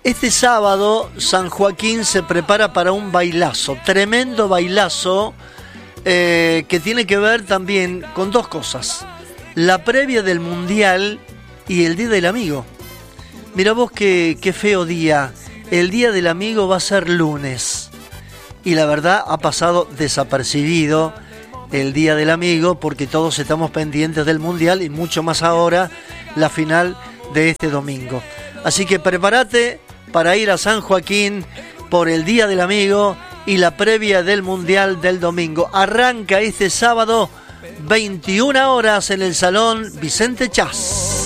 Este sábado San Joaquín se prepara para un bailazo, tremendo bailazo, que tiene que ver también con dos cosas: la previa del Mundial y el Día del Amigo. Mirá vos qué feo día. El Día del Amigo va a ser lunes. Y la verdad ha pasado desapercibido el Día del Amigo porque todos estamos pendientes del Mundial y mucho más ahora la final de este domingo. Así que prepárate para ir a San Joaquín por el Día del Amigo y la previa del Mundial del domingo. Arranca este sábado 21 horas en el Salón Vicente Chas.